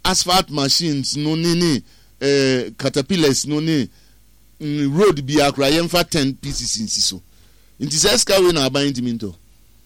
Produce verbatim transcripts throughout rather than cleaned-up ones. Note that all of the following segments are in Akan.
asphalt machines no ni ni eh, caterpillars no ni mm, road bi akra yemfa ten pieces in so nti say ska we na aban ntimi nto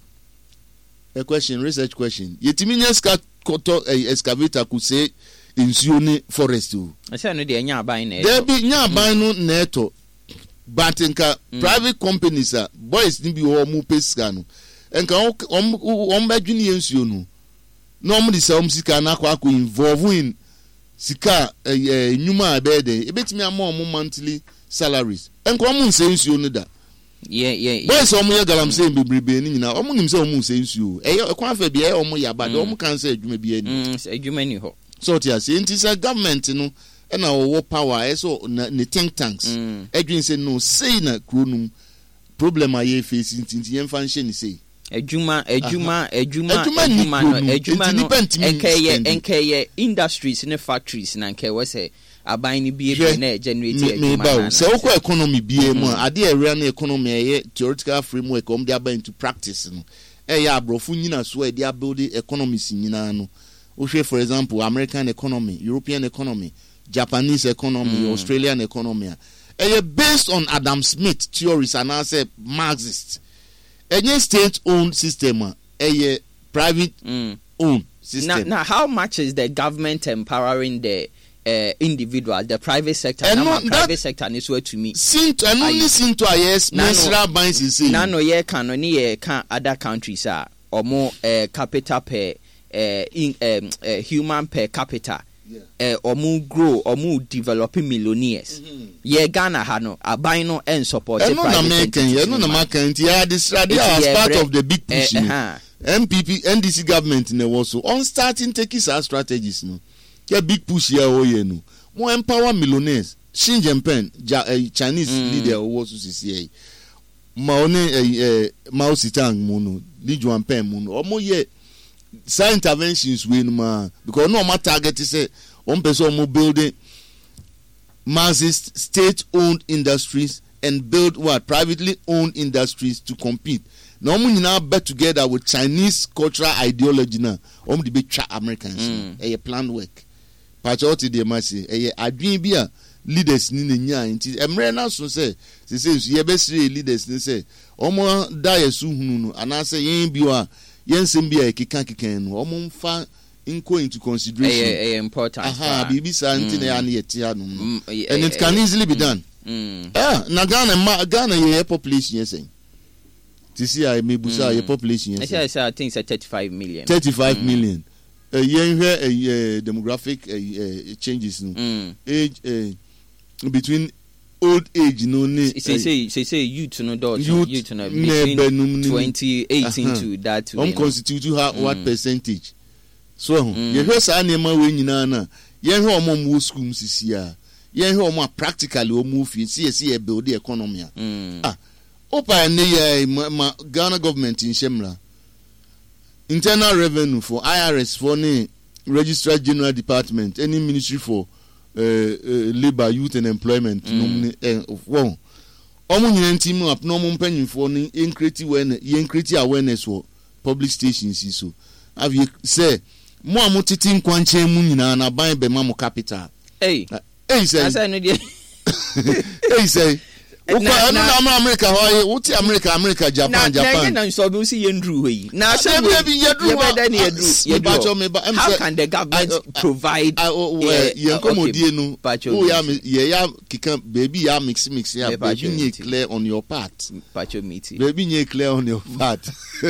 a question research question yetimi nya ska koto eh, excavator ku say insuo ni forest o asa no de nya aban na eto there be nya aban no na eto but nka mm. private companies are boys ni bi ho mu pesika no nka om om badwini insuo no no om di say om sika na akwa ko involve in sika nyuma abede ebetimi am om monthly salaries nka om nse insuo no da yeah yeah boys om ye galamse bebrebe ni nyina om nim say om nse insuo e kwa fa bia om ya bad om kan say adwuma bia ni mm adwuma ni ho so tia say nti say government no and our power eso na think tanks edwin say no say na kronum problem aye face nti yemfa nhye ni say ejuma ejuma ejuma ejuma no ejuma no enkeye enkeye industries ne factories na nke we say aban ni bie na generate ejuma so okọ economy bie mu ade area na economy eye theoretical framework om dey aba into practice no eh ya abrofu nyina so e dey build economies nyina no ohwe for example American economy, European economy, Japanese economy, mm. Australian economy eh based on Adam Smith theories and I say Marxist any state owned system eh private mm. owned system. Now, now how much is the government empowering the uh, individual, the private sector? And now, no, private sector is what to me. Since I only listen to yes, Mesra binds is saying. No, no, yeah, can only can other countries are or more uh, capital per uh, in um, uh, human per capita. Yeah. Uh, or more grow or more developing millionaires. Mm-hmm. Yeah, Ghana hano abino and support. I know American, yeah, no American. Yeah, this radio as part of the big push. Uh, uh-huh. M P P, N D C government in the war so on starting taking our strategies no. Yeah, big push here oh yeah no. More empower millionaires. Xi Jinping, ja, uh, Chinese mm. leader was to see. Maone uh, Mao Zedong mono, Li Juanpeng mono. Or more yeah. Some interventions we no because no matter target is say one person more building Marxist state-owned industries and build what privately owned industries to compete. No one now bet together with Chinese cultural ideology now. Um the big Americans. Mm. A planned work. Patrioti de masi. A adwin bia leaders ni nya nti emre na so say say ye be sire leaders ni say omo da yesu hunu no anase yen biwa yensem bia ekika kikan no omo mfa inco into consideration eh eh important aha bibi sa nti na ya na yeti anu and it can easily be done mm ah na Ghana ma Ghana ye population yes this year mebusa ye population yes I say I think it's thirty-five million thirty-five mm. million uh, yen here uh, demographic uh, uh, changes no mm. age uh, between old age no ne say say say say youth no do youth no between twenty eighteen uh-huh. to that um constitute how mm. what percentage so mm. ye hwe sa na ma we nyina na ye hwe omom wo school sisia ye hwe omom practically omu fi see see e build the economy mm. ah opa ne ye ma Ghana government in Shemla internal revenue for I R S for ne registrar general department any ministry for Uh, uh, labor, youth and employment. Mm. Well, omo nyina team up no mo mpanyimfo no increase awareness, increase awareness for public stations so. Have you say mo amotiti nkwanche mu nyina na ban be ma mo capital. Hey. Hey say. Asa no dey. Hey say. Uko anu na America ho uti America America Japan Japan. Na na so be see yendru ho yi. Na so be be yendru. How can the government provide ye komodie no o ya ye ya kika baby ya mix mix ya baby nye clear on your part. Pacho meeting. Baby nye clear on your part.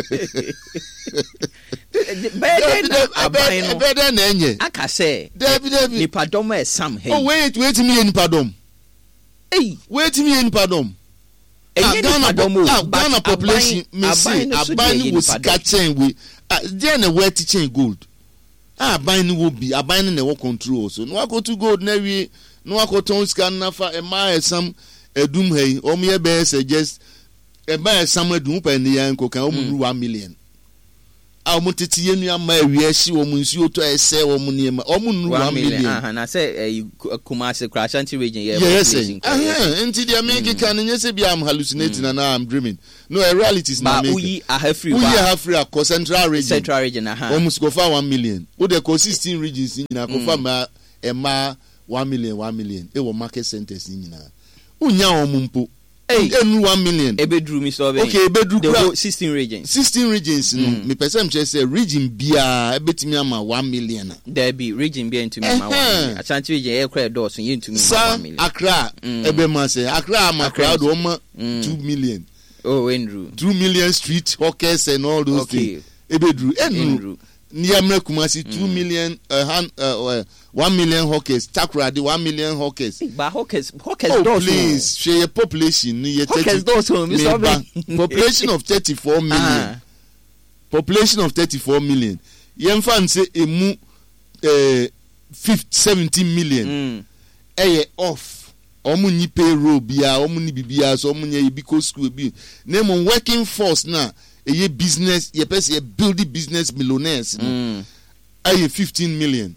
Better better na enye. Aka say. David David. Nipa dom e sam hey. Oh wait wait me nipa dom. Hey, wait me in pardon. Ghana Ghana population me say abani wo sika chain we there na where teaching gold. Ah abani wo bi abani na wo control so no akoto gold na wi no akoto sika na fa e ma esam edum hey o me be suggest e ba esam edum pa ni yan ko kan o mu one million. a mo tete yenu ama awie hye wo nsuo to ese wo mo niema o mo nu one million aha na say Kumasi Ashanti region yeah yes eh enti dia me kika no nyese bia am hallucinating and I'm dreaming no a reality is na make uyi ahafri uyi ahafri a central region central region aha almost go for one million wo de ko sixteen regions nyina ko fa ma e ma one million one million e wo market centers nyina unya wo mumpo Hey, one million. Ebedru mi so be. Okay, ebedru the sixteen regions. sixteen regions no. Me person say region bia ebetimi ama one million. There be region bia into me ama one million. Ashanti region e kra do so into me one million. Accra, ebe ma say Accra ama crowd o ma two million. Oh, Andrew. two million street hawkers and all those okay. things. Ebedru, Andrew. Niamre Kumasi two mm. million uh, hand, uh, uh, one million hawkers. Takradi one million hawkers. But hawkers, hawkers. Oh please, share your population. Hawkers thirty, population of thirty-four million. Uh-huh. Population of thirty-four million. Yemfan say emu uh, fifty, seventeen million. Mm. Eye off. Omu ni payroll biya, omu ni bibiya, so omu ni ibiko school bi. Name on working force na. A business, ye person ye building business millionaires. Mm. Aye fifteen million.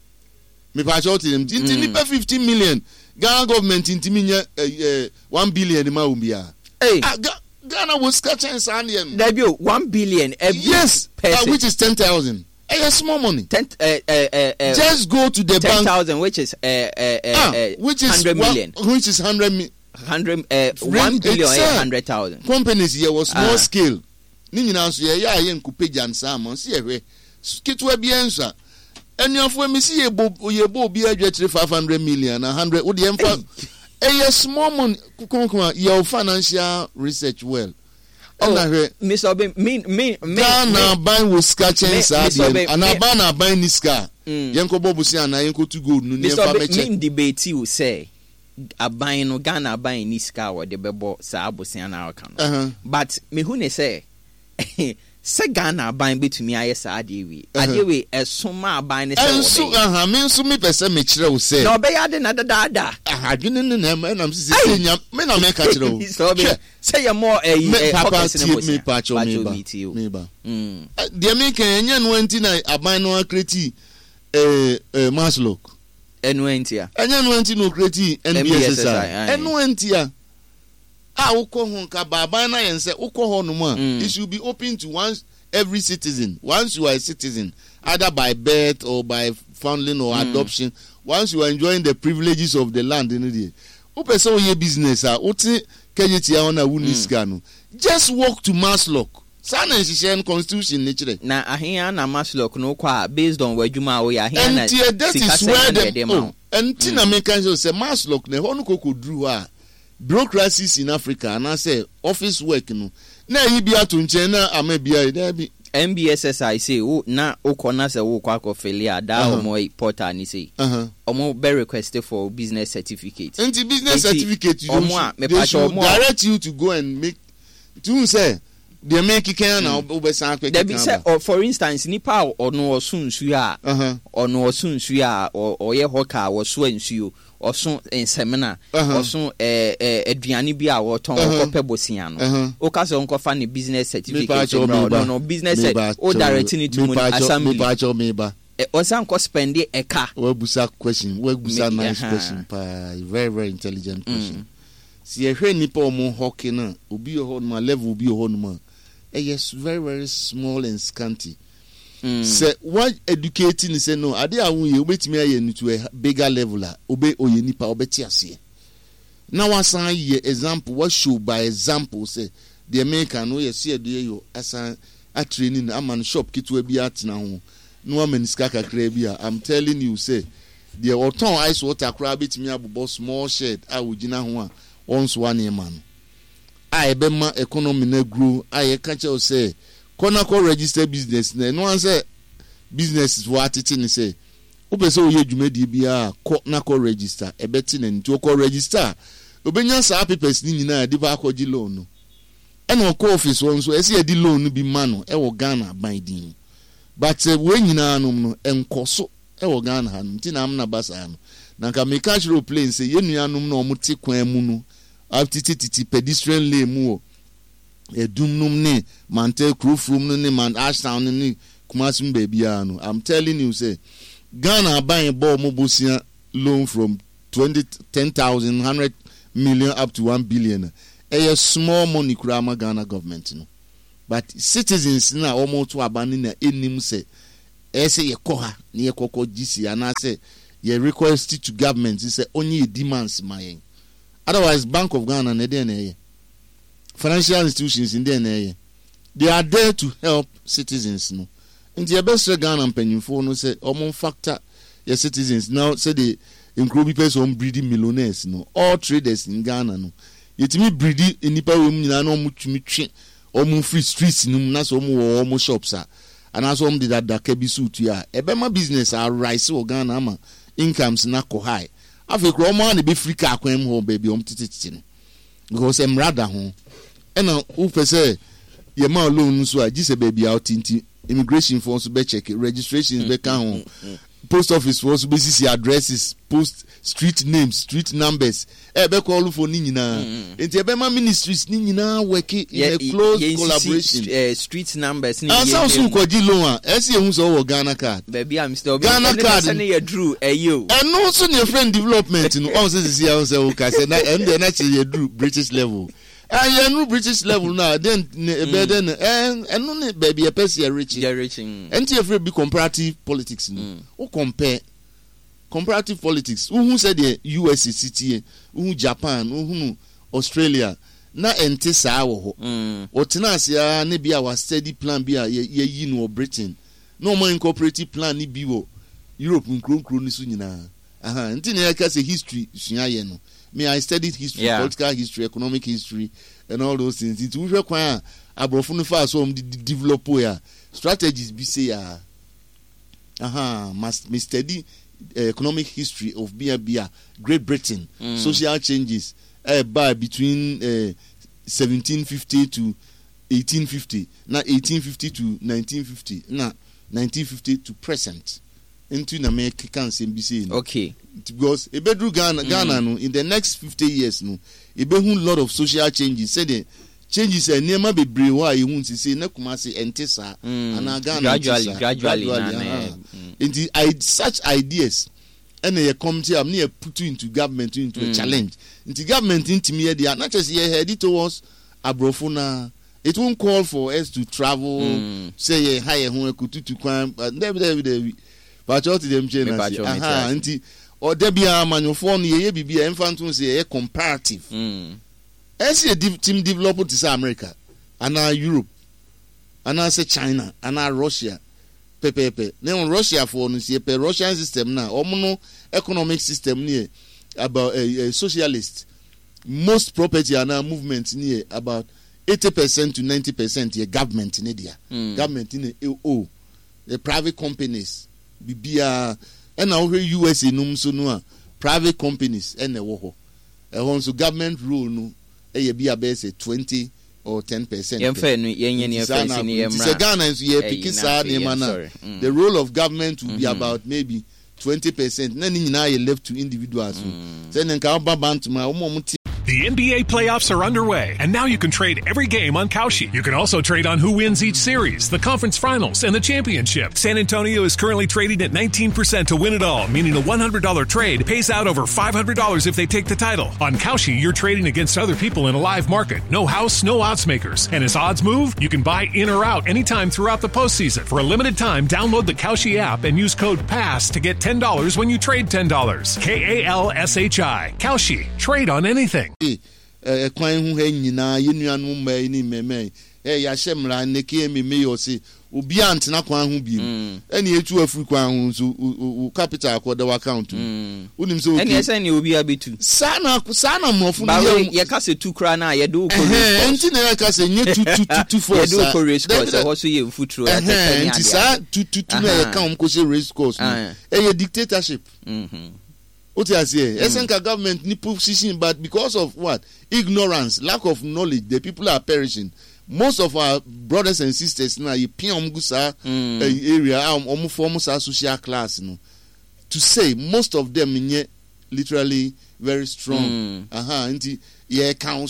Me pa shout them. Inti ni pa fifteen million. Ghana government inti mi nya uh, uh, one billion ma umbia. Hey, ah, Ghana was catching sand. There be one billion every yes, person. Uh, which is ten thousand. Hey, small money. Ten. Uh, uh, uh, uh, Just go to the ten bank. Ten thousand, which is uh, uh, ah, uh, which is hundred million. One, which is hundred million. Hundred. Uh, one billion eight hundred thousand. Companies here was small ah. scale. Ni nyina so ye ya ye nkupe jansa mo se yehwe kitwa bi ensa eniafo mi si ye bo ye bo bi adwetire five hundred million na one hundred wo de emfa eh small money kokon your financial research well oh Mister Obi me me me na ban wo sketching sad and ban na ban ni ska yenko bobusi ana yenko to gold no emfa meche me debate you say aban no Ghana aban ni ska wo de bebo sa abosi ana aka no but me hu ne say se Ghana aban betumi aye sa adewe adewe esoma aban ne se wo enso aha me enso me pese me kire wo se na obeya de na dada aha dwene ne na na me se se nya me na me ka kire wo say you more eh papa me pa cho me ba me ba mm de me kan enya no anti na aban no akreti eh eh Maslock enu anti a enya no anti no kreti N B S S I enu anti a ah uko hon ka baba na yen say uko ho no ma it should be open to once every citizen once you are a citizen either by birth or by founding or mm. adoption once you are enjoying the privileges of the land in the who person your business ah uti kejeti ya na wuniska no just walk to Maslock sana nshishen constitution nature na ahia na Maslock no kwa based on wadwuma o ya ahia na that is where the oh, and tina me kan say Maslock ne ho no kokodru ha bureaucracies in Africa and I say office work no na yi bia to nche na amabia there be N B S S I say o na okona say wo kwa ko failure da omo portal ni say omo be request for business certificate and the business certificate you they should direct you to go and make to say they make can na obesan akwe there be say or for instance nipa ono osunsu a ono osunsu a oye hoka wo so ansuo osun ensemina osun eh eh aduane bi a wo ton okope bosia no o ka so nkofa ne business certificate no no business o directing it to assembly o san ko spend e ka we busa question we busa nice question pa very very intelligent question si ehwe nipa omo hockey na obi ho no level obi ho no eh yes very very small and scanty. Mm. Say what educating say no ade awun ye obetimi aye to a bigger level a obe oye nipa obeti ase na wasan ye example what show by example say the American no ye see do yo asan a training aman shop kitwa bi atena ho no amaniska kakra bi a I'm telling you say the oton ice water kra betimi abobo small shed a wogina ho a once one man a ebe ma economy na grow a ye ka che say kona ko register business na no answer business is what it ni say o be say o ye dwumadi bia ko na ko register e beti na nti o ko register obenya sa papers ni nyina de ba akọji loan no e na ko office won so e se di loan bi ma no e wo Ghana binding but uh, we nyina no no enkoso e wo Ghana ha nti na am na basa no na ka me catch ro plane say ye nuanom na o muti kwan mu no aptiti titi pedestrian lane mu Edumnum ne Mantel Krufrum ne Man Ashtown ne Kumasum Babyano. I'm telling you, say Ghana buying ball mobusia loan from twenty ten thousand hundred million up to one billion. A small money krama Ghana government, no. But citizens now almost to abandon the enim say, "Ese ye koha ni ye koko G C," and I say ye request to government. He say only demands my. Otherwise, Bank of Ghana and the financial institutions in the they are there to help citizens. No, in the best Ghana and penny for no say almost factor your citizens now say they include people some breeding millionaires. No, all traders in Ghana. No, yet me breeding in Nipa women and almost me train. Omu free streets num na so omu omu shops a and as omu that that kebi suit ya ebema business a rise o Ghana ama incomes na ko high afi kro omu na be free car kwem ho baby om tititi no because em rather ho and who pese ye ma loan so a gise baby out tinti immigration for so be check registrations be kan ho post office for so be see addresses post street names street numbers e be call for ni nyina enti e be ma ministries ni nyina work in a close collaboration uh, street numbers ni e so so ko di loan e se ehun so wo Ghana card baby am Mister Ghana card na ye drew e yo e no so ne friend development no on say see am say o ka say na e na che ye drew British level and you know British level now then be then and and no baby e person rich you reaching enti e free be comparative politics no o compare comparative politics who said the U S city who Japan who Australia na ente saa wo ho o tenasia na bia wa steady plan bia ye yi no Britain no more incorporative plan ni bi wo Europe nkronkro ni so nyina aha enti na ya ka say history sua ye no me I studied history yeah. political history economic history and all those things it we kwan abrofo no fa so um develop ya strategies bi say ya aha must me study uh, economic history of Bia Bia Great Britain mm. social changes uh, by between uh, seventeen fifty to eighteen fifty na eighteen fifty to nineteen fifty na nineteen fifty to present into na me can say be say okay because e bedru Ghana mm. Ghana no in the next fifty years no e be hu lot of social changes say the changes e near be bre wa e hu say na kuma say entesa mm. and Ghana gradually gradually, gradually na mm. in the I, such ideas and a committee am near put into government into mm. a challenge into government into me there not just here headed towards abrofuna it won't call for us to travel mm. say higher hu ekututu kwan there there but all to them change aha anti or there be a manufacturer no ye bibia emfanto say e comparative mm as a team develop to America and Europe and say China and Russia pepepe now Russia for no say per Russian system na omo no economic system near about a, a socialist most property and movement near about eighty percent to ninety percent your government in India mm. government in oh the private companies bibia and now U S A num so no private companies and wo ho e ho so government rule no e be about say twenty or ten percent yen fa no yen yen yen fa ni yen mra Ghana is ye pick sa na mana the role of government will mm-hmm. be about maybe twenty percent na ni nyina ye left to individuals mm. so then ka ba bantu ma wo mo. The N B A playoffs are underway, and now you can trade every game on Kalshi. You can also trade on who wins each series, the conference finals, and the championship. San Antonio is currently trading at nineteen percent to win it all, meaning a one hundred dollars trade pays out over five hundred dollars if they take the title. On Kalshi, you're trading against other people in a live market. No house, no odds makers. And as odds move, you can buy in or out anytime throughout the postseason. For a limited time, download the Kalshi app and use code PASS to get ten dollars when you trade ten dollars. K A L S H I. Kalshi. Trade on anything. Eh kwan hu ha nyina yenuanu mma ni meme eh ya hyemra neke meme yo se obi antena kwan hu bi eni etu afuru kwan hu so capital akoda account unim so eni ese ni obi abetu sana sana mofu ni ye ka se tu kra na ye do ko eh enti na ye ka se nye tu tu tu for ye do ko race course ho so ye mfuturo e te enti sa tu tu tu na ye ka um ko se race course eh ye dictatorship mhm what you say? S N K government ni position, but because of what? Ignorance, lack of knowledge, the people are perishing. Most of our brothers and sisters now, you pion gusa area, um, form social class, you know. To say most of them in literally very strong. Mm. Aha, uh-huh, yeah, council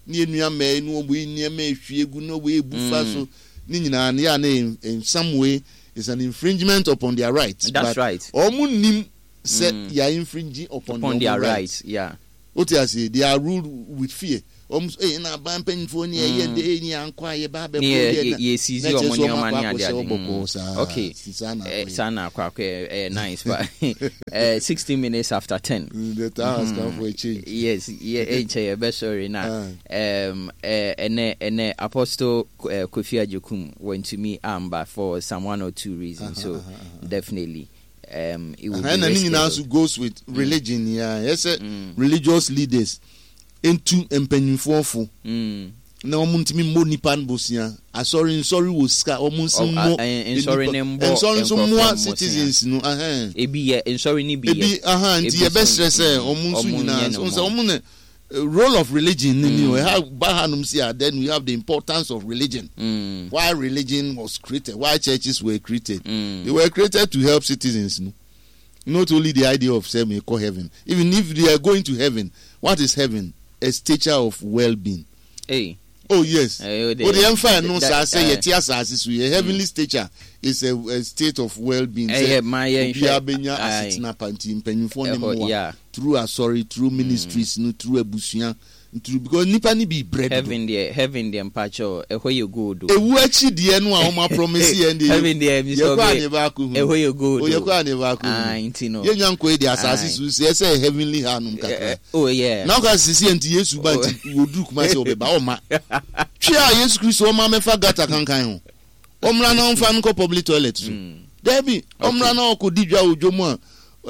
ni enua me no obo ni ma ehwie gu no we bufa so ni nyina na ya na in some way is an infringement upon their rights. That's right. Omu nim say mm. you are infringing upon, upon their rights. rights. Yeah. What you say? They are ruled with fear. Omu eh na ban penfo ni e de ni ankwa ye ba be ko ye ye sisi omo ni omo ni ade ade. Okay. Eh sana kwa kwa eh nice but eh sixteen minutes after ten. The time has come for a change. Yes, yeah, eh be sorry now. Um eh ene ene Apostle Kofi Ajokum went to me Amba for some one or two reasons. So definitely um it will and any also goes with religion. Yeah, yes, religious leaders into empenyfofo mm na omuntimi mo nipa nbosia asori sorry wo ska omunsi mo sorry nembo and sorry so mo citizens no aha ebi ye sorry ni bi ebi aha nti ye be stress e omunsu nyina so so omun role of religion ni we have bahanum see then we have the importance of religion. mm. Why religion was created, why churches were created. mm. They were created to help citizens, no? Not only the idea of saying we call heaven, even if they are going to heaven, what is heaven? A stature of well-being. Hey. Oh yes. Uh, oh, the empire no say say yeti asase so a heavenly mm. stature is a, a state of well-being. Eh my yeah. Benya asitina panti mpanyufo ne mo through a sorry through ministries no through abusuan through because nipa ni be bread. Heaven there, heaven there mpacho e where you go do. E wu achi de no a o promise ye ndi. Heaven there mi so be. E where you go do. O ye kwa ne ba ku. Ah intino. Ye nyanko e de asase so say say heavenly hanum kakra. Oh yeah. Now ka sisi enti Yesu ba nti wodu kuma say obeba o ma. Twa Yesu Kristo o ma mefa gata kankan ho. Omra na onfa nko public toilet so. Debi omra na okodidwa ojomu a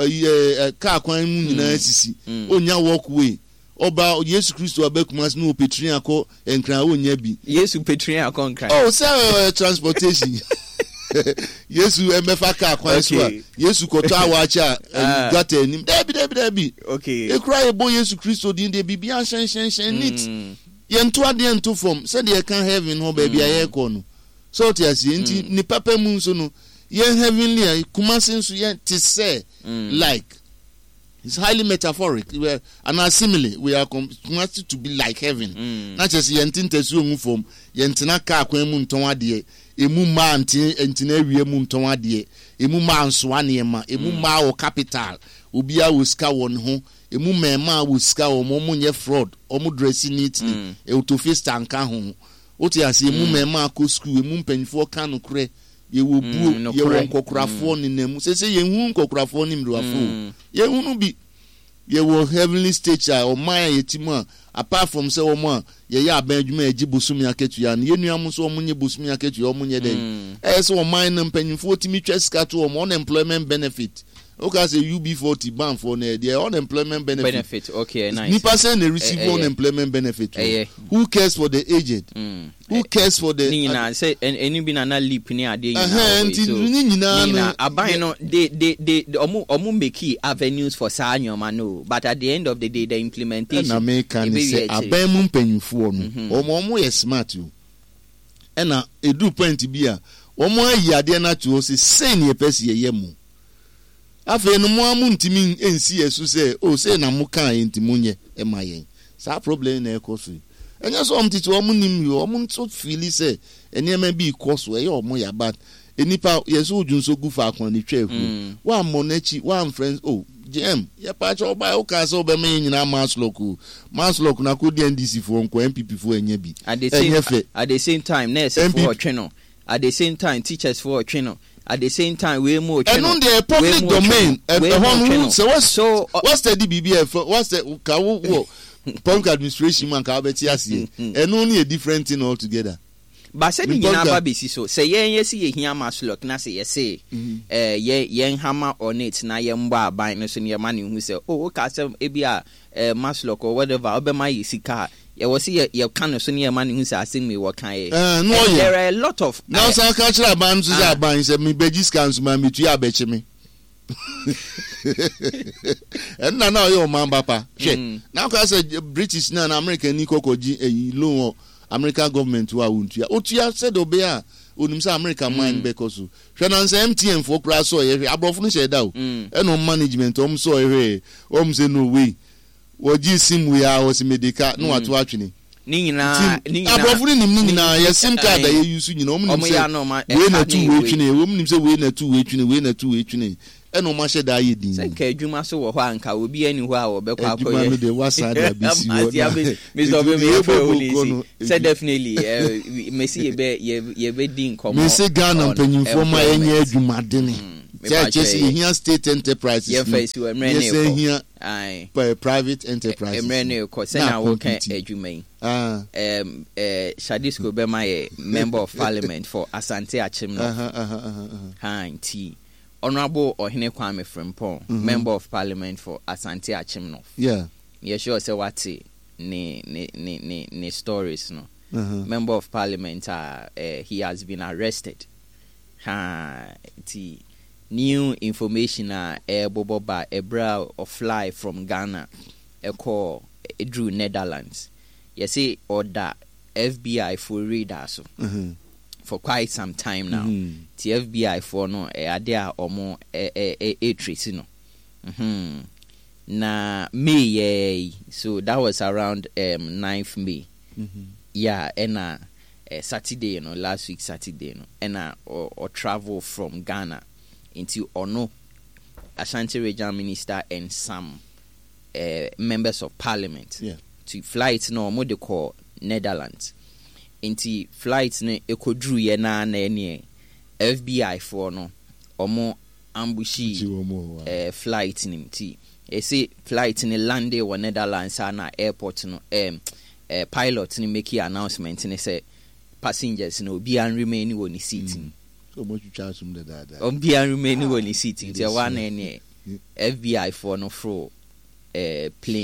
eh ka kwan mu nyina sisi. Onya walkway. Oba Yesu Kristo abekumas no petrin akọ enkran onya bi. Yesu petrin akọ enkran. Oh, say transportation. Yesu emefa ka kwan so a Yesu koto awacha gata enim. Debi debi debi. Okay. E cry ebo Yesu Kristo din de bibia shen shen shen neat. Ye nto ade nto from say they can heaven ho ba bia ye kọ no. So ti asi nti ni papa mu so no ye heavenly kumase nso ye ti say like it's highly metaphoric. We are an assimile. We are committed to be like heaven. Mm. Not just yentin tesu mu form. Yentina ka kwen mu nton ade. Emu ma anti entina wie mu nton ade. Emu ma anso anema. Emu ma o capital. Obi a woska won ho. Emu ma ma woska o mo munye fraud. O mu dress neatly. E autofist anka ho. Oti ase emu ma ma ko school. Emu mpanifo ka no kre. Ye wo buo ye wo nkokrafo ni nemu se se ye hu nkokrafo ni mrafo ye hu no bi ye wo heavenly stature o man yetimu apart from say o man ye ya ban adwuma agi bosumi aketua na ye nuam so o munye bosumi aketua o munye den eh so o man na mpanyimfo timi twa sika to o unemployment benefit. Okay, say U B forty ban for the unemployment benefit. Benefit, okay, nice. Nipa say they receive uh, uh, unemployment benefit. Uh, Who cares for the aged? Mm. Who cares for the? Nina say any be na leap ni ade. Uh, so Nina aban no they they they omu omu make avenues for sanyo mano, but at the end of the day the implementation. Na me can say aban mu mpanyimfo no. Omo omo ye smart you. E na edu point bia omo ayi ade na to say say ne pese ye yemu. Afe no mo amu ntimi ensi yesu say o say na mo kan entimunye e mayen sa problem na ekoso enya so omtiti o mu nim yo o mu nso feel say enema bi ikoso e yo mo ya bad enipa yesu ojunso gu fa akon ni twaku wa monachi wa friends oh gm ye pa cho ba o ka so be me nyina masloku masloku na ko D N D C fo nko M P P fo enya bi at the same at the same time nurse for tweno at the same time teachers for tweno. At the same time, we more channel. And on the public domain, and so what's so uh, what's the D B B F? What's the Kawu Punk administration man Kabetiasi? And only a different thing altogether. But said in Yaba B C so say yes, ye hear Maslok, Nasi, yes, say, eh, ye, yen hammer on it, na yamba by no senior money who say, oh, Castle Abia, eh, Maslok or whatever, Obama is car. You will see your kind of senior man who's asking me what kind of. No, there are a lot of. Now, some cultural bands are buying me, Begis comes, mammy, to ya betch me. And now, your man, papa. Now, because a British and American Nico Koji, a low American government who are Untia. Otia said, Obea, Unimsa American mind because Shannon M T M for crass or above finish it out. And no management, om so away, om say no way. Oji sim we are was medical no atu atwini ni nyina ni nyina abrofo ni ni nyina ye sim card da ye use nyina omu ni say we na tu we twine omu ni say we na tu we twine we na tu we twine e no ma sheda ye din say ka adwuma so wo ho anka obi ani ho a wo be kwa akoye adwuma no de wasa da bi si wo me so be me for only say definitely me see ye be ye be din komo me say Ghana mpanyimfo ma enye adwuma de ne say just here state enterprises yeah face you emre ne say here ai private enterprises emre ne ko say na wo kan adwuma yi ah um eh Shadisco be my member of parliament for Asante Achimno uh-huh uh-huh uh-huh T Honorable Ohene Kwame Frimpong mm-hmm. member of parliament for Asante Achimno yeah yeah sure say what ni ni ni ni ni stories no uh-huh. member of parliament uh, uh he has been arrested ha T new information uh e bobo ba ebra of fly from Ghana e call e drew Netherlands you see order F B I for reader so mm-hmm. for quite some time now mm-hmm. the F B I for no e ade a omo e e e trace no mhm na May so that was around um ninth May mm-hmm. yeah and uh, uh Saturday you know last week Saturday you know and uh, or, or travel from Ghana into Ono Ashanti Regional Minister and some uh, members of parliament yeah to flight no mo de call Netherlands into flight ne ekodru ye na na ne F B I for no omo ambushi eh flight ni ti e say flight ni lande wo Netherlands na airport no em eh, pilot ni make announcement ni say passengers no be an remain wo ni seat mm. so much charge them that that obi an remain wo ni seat ti wa na ne F B I for no fro eh plane